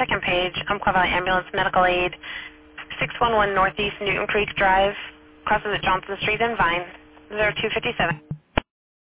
second page, Umpqua Valley Ambulance Medical Aid, 611 Northeast Newton Creek Drive, crosses at Johnson Street and Vine, 0257.